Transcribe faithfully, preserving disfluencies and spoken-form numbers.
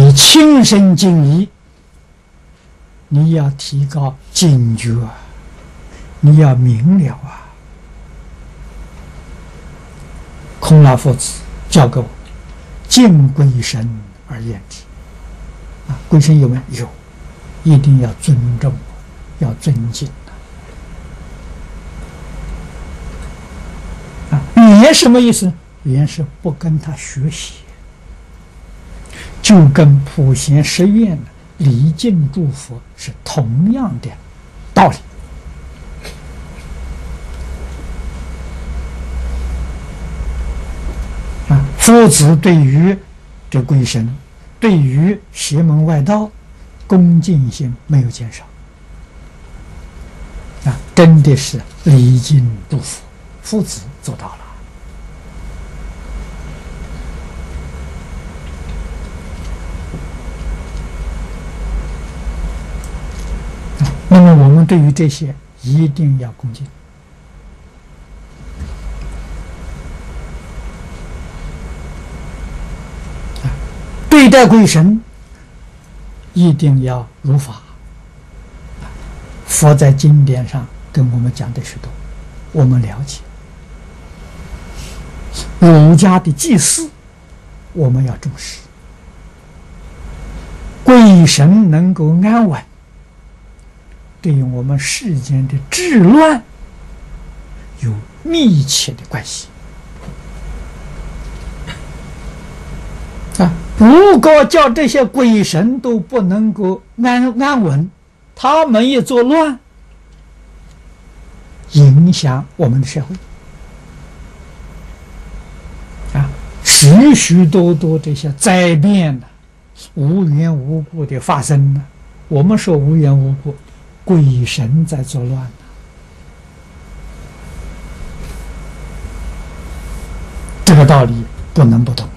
你亲身经历，你要提高警觉，你要明了啊！孔老夫子教给我，敬鬼神而远之。啊，鬼神有没有？有，一定要尊重，要尊敬的。啊，语言什么意思？语言是不跟他学习，就跟普贤十愿的礼敬诸佛是同样的道理。啊，夫子对于这鬼神，对于邪门外道，恭敬心没有减少。啊，真的是礼敬诸佛，夫子做到了。那么我们对于这些一定要恭敬。啊，对待鬼神一定要如法。佛在经典上跟我们讲的许多，我们了解。儒家的祭祀我们要重视，鬼神能够安稳，对于我们世间的治乱有密切的关系。啊，如果叫这些鬼神都不能够安安稳，他们一作乱，影响我们的社会。啊，许许多多这些灾变呢，无缘无故的发生呢，我们说无缘无故，鬼神在作乱呢。这个道理不能不懂。